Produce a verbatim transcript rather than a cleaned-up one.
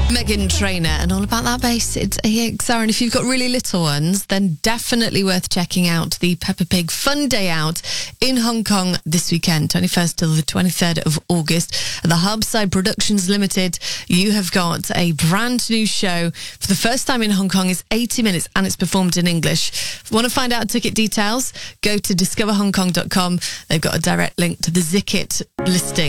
Meghan Trainor and All About That Bass. It's A X R, and if you've got really little ones, then definitely worth checking out the Peppa Pig Fun Day Out in Hong Kong this weekend, twenty-first till the twenty-third of August. At the Harbside Productions Limited, you have got a brand new show for the first time in Hong Kong. It's eighty minutes and it's performed in English. If you want to find out ticket details, go to discover hong kong dot com. They've got a direct link to the Zicket listing.